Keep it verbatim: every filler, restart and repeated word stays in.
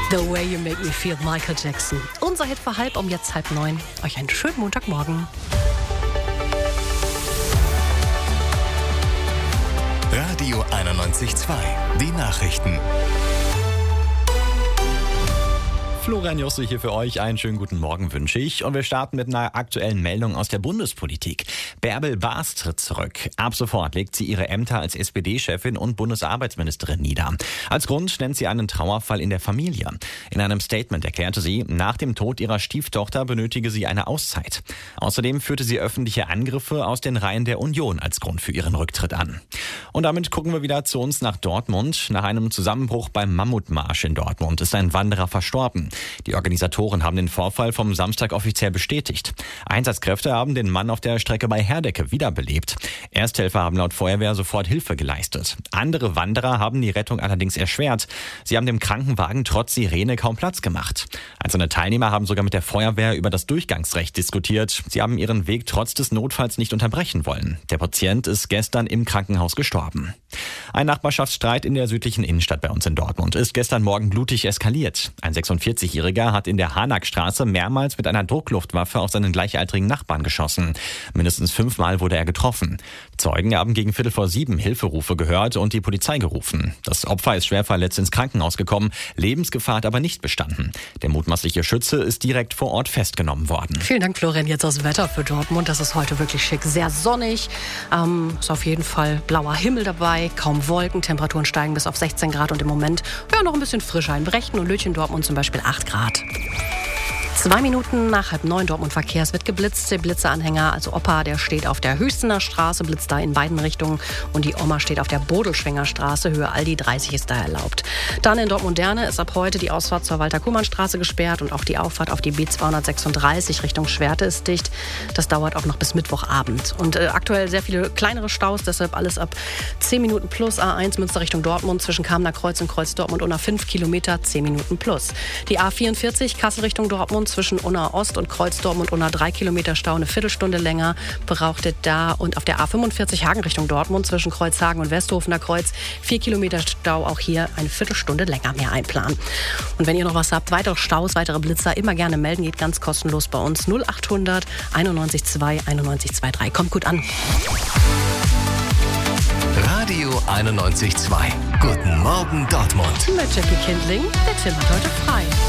The Way You Make Me Feel, Michael Jackson. Unser Hit für halb, um jetzt halb neun. Euch einen schönen Montagmorgen. Radio einundneunzig Komma zwei. Die Nachrichten. Florian Josse hier für euch. Einen schönen guten Morgen wünsche ich. Und wir starten mit einer aktuellen Meldung aus der Bundespolitik. Bärbel Baas tritt zurück. Ab sofort legt sie ihre Ämter als S P D-Chefin und Bundesarbeitsministerin nieder. Als Grund nennt sie einen Trauerfall in der Familie. In einem Statement erklärte sie, nach dem Tod ihrer Stieftochter benötige sie eine Auszeit. Außerdem führte sie öffentliche Angriffe aus den Reihen der Union als Grund für ihren Rücktritt an. Und damit gucken wir wieder zu uns nach Dortmund. Nach einem Zusammenbruch beim Mammutmarsch in Dortmund ist ein Wanderer verstorben. Die Organisatoren haben den Vorfall vom Samstag offiziell bestätigt. Einsatzkräfte haben den Mann auf der Strecke bei Herdecke wiederbelebt. Ersthelfer haben laut Feuerwehr sofort Hilfe geleistet. Andere Wanderer haben die Rettung allerdings erschwert. Sie haben dem Krankenwagen trotz Sirene kaum Platz gemacht. Einzelne Teilnehmer haben sogar mit der Feuerwehr über das Durchgangsrecht diskutiert. Sie haben ihren Weg trotz des Notfalls nicht unterbrechen wollen. Der Patient ist gestern im Krankenhaus gestorben. Ein Nachbarschaftsstreit in der südlichen Innenstadt bei uns in Dortmund ist gestern Morgen blutig eskaliert. Ein sechsundvierzigjähriger hat in der Harnackstraße mehrmals mit einer Druckluftwaffe auf seinen gleichaltrigen Nachbarn geschossen. Mindestens fünfmal wurde er getroffen. Zeugen haben gegen Viertel vor sieben Hilferufe gehört und die Polizei gerufen. Das Opfer ist schwer verletzt ins Krankenhaus gekommen. Lebensgefahr hat aber nicht bestanden. Der mutmaßliche Schütze ist direkt vor Ort festgenommen worden. Vielen Dank, Florian. Jetzt das Wetter für Dortmund. Das ist heute wirklich schick. Sehr sonnig. Ähm, ist auf jeden Fall blauer Himmel dabei. Kaum Wolken. Temperaturen steigen bis auf sechzehn Grad und im Moment ja noch ein bisschen frischer. In Brechten und Lütchen Dortmund zum Beispiel acht Grad. Zwei Minuten nach halb neun Dortmund Verkehr. Es wird geblitzt. Der Blitzeranhänger, also Opa, der steht auf der Hüstener Straße, blitzt da in beiden Richtungen. Und die Oma steht auf der Bodelschwinger Straße, Höhe Aldi dreißig ist da erlaubt. Dann in Dortmund-Derne ist ab heute die Ausfahrt zur Walter-Kuhmann-Straße gesperrt und auch die Auffahrt auf die B zweihundertsechsunddreißig Richtung Schwerte ist dicht. Das dauert auch noch bis Mittwochabend. Und äh, aktuell sehr viele kleinere Staus, deshalb alles ab zehn Minuten plus. A eins Münster Richtung Dortmund zwischen Kamener Kreuz und Kreuz Dortmund unter fünf Kilometer, zehn Minuten plus. Die A vierundvierzig Kassel Richtung Dortmund zwischen Unna Ost und Kreuz Dortmund unter drei Kilometer Stau eine Viertelstunde länger braucht es da. Und auf der A fünfundvierzig Hagen Richtung Dortmund zwischen Kreuzhagen und Westhofener Kreuz vier Kilometer Stau, auch hier eine Viertelstunde länger mehr einplanen. Und wenn ihr noch was habt, weitere Staus, weitere Blitzer, immer gerne melden, geht ganz kostenlos bei uns null achthundert einundneunzig zwei einundneunzig drei. Kommt gut an. Radio einundneunzig Komma zwei. Guten Morgen Dortmund. Mit Jackie Kindling, der Tim hat heute frei.